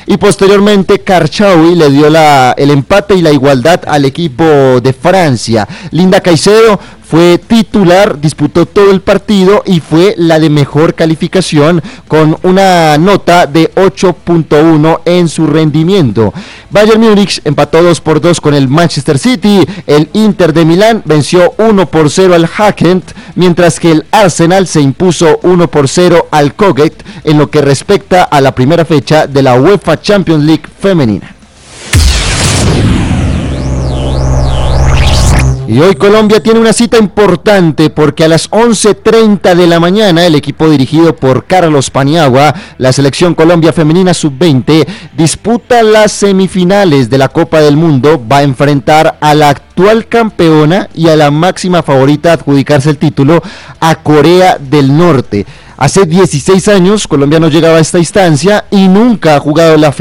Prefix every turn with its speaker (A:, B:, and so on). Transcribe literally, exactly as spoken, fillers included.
A: y posteriormente Karchaoui le dio la, el empate y la igualdad al equipo de Francia. Linda Caicedo fue titular, disputó todo el partido y fue la de mejor calificación con una nota de ocho punto uno en su rendimiento. Bayern Múnich empató dos por dos con el Manchester City, el Inter de Milán venció uno por cero al Hackent, mientras que el Arsenal se impuso uno por cero al Koget en lo que respecta a la primera fecha de la UEFA Champions League femenina. Y hoy Colombia tiene una cita importante porque a las once treinta de la mañana el equipo dirigido por Carlos Paniagua, la selección Colombia femenina sub veinte, disputa las semifinales de la Copa del Mundo, va a enfrentar a la actual campeona y a la máxima favorita a adjudicarse el título, a Corea del Norte. Hace dieciséis años Colombia no llegaba a esta instancia y nunca ha jugado la final.